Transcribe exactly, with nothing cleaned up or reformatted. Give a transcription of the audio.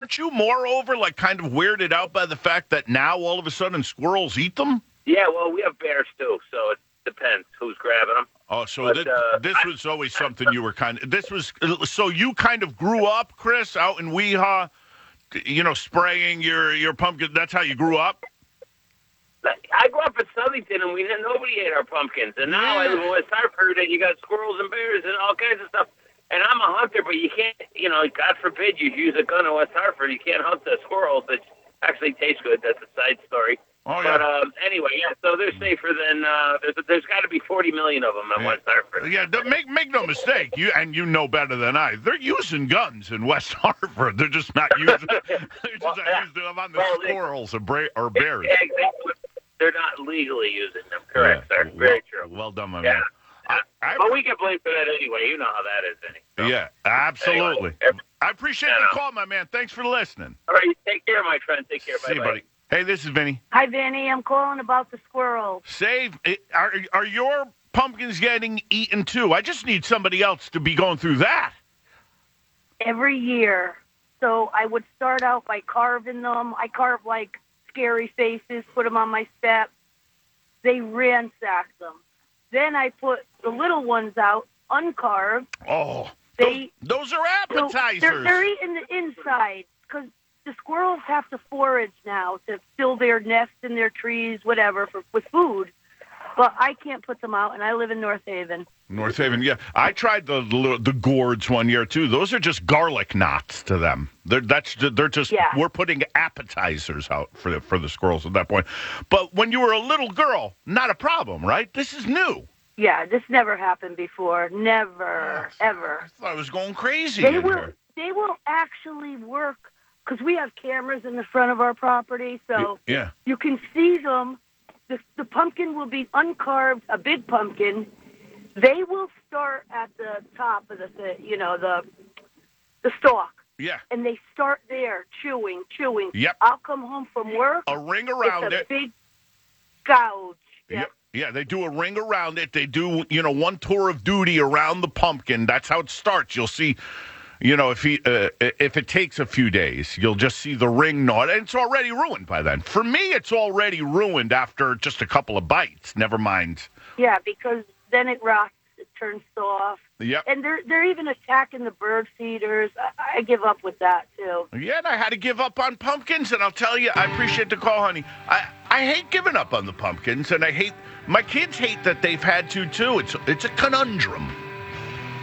aren't you moreover like kind of weirded out by the fact that now all of a sudden squirrels eat them? Yeah, well, we have bears too, so it depends who's grabbing them. Oh, so But, this, uh, this was always something you were kind of. This was so you kind of grew up, Chris, out in Weehaw, you know, spraying your your pumpkin. That's how you grew up. I grew up in Southington, and we didn't, nobody ate our pumpkins. And now I live in West Hartford, and you got squirrels and bears and all kinds of stuff. And I'm a hunter, but you can't, you know, God forbid you use a gun in West Hartford. You can't hunt the squirrels, which actually tastes good. That's a side story. Oh, yeah. But um, anyway, yeah, so they're safer than, uh, there's, there's got to be forty million of them in yeah. West Hartford. Yeah, don't- make make no mistake, you and you know better than I. They're using guns in West Hartford. They're just not using. They're just Well, not yeah. using them on the Well, they- squirrels or, bra- or bears. Yeah, exactly. They're not legally using them. Correct, Yeah. sir. Very well, true. Well done, my Yeah. man. I, I, But we can blame for that anyway. You know how that is, Vinny. So, yeah, absolutely. Anyway, I appreciate Yeah, the no. call, my man. Thanks for listening. all right, take care, my friend. Take care. See you, Bye-bye. buddy. Hey, this is Vinny. Hi, Vinny. I'm calling about the squirrels. Save. Are are your pumpkins getting eaten too? I just need somebody else to be going through that. Every year. So I would start out by carving them. I carve like scary faces, put them on my step. They ransack them. Then I put the little ones out, uncarved. Oh, They those, those are so appetizers. they're, they're eating the inside because the squirrels have to forage now to fill their nest in their trees, whatever, for, with food. But I can't put them out, and I live in North Haven. North Haven, yeah. I tried the the, the gourds one year too. Those are just garlic knots to them. They're that's they're just Yeah. we're putting appetizers out for the for the squirrels at that point. But when you were a little girl, not a problem, right? This is new. Yeah, this never happened before. Never, ever. I thought I was going crazy. They in will. here. They will actually work because we have cameras in the front of our property, so Yeah. you can see them. The, the pumpkin will be uncarved, a big pumpkin. They will start at the top of the, thi- you know, the the stalk, Yeah. and they start there, chewing, chewing. Yep. I'll come home from work. A ring around it's a it. big gouge. Yeah, yeah, they do a ring around it. They do, you know, one tour of duty around the pumpkin. That's how it starts. You'll see, you know, if he, uh, if it takes a few days, you'll just see the ring knot, and it's already ruined by then. For me, it's already ruined after just a couple of bites. Never mind. Yeah, because then it rots, it turns soft. Yep. And they're they're even attacking the bird feeders. I, I give up with that too. Yeah, and I had to give up on pumpkins, and I'll tell you, I appreciate the call, honey. I, I hate giving up on the pumpkins, and I hate my kids hate that they've had to too. It's it's a conundrum.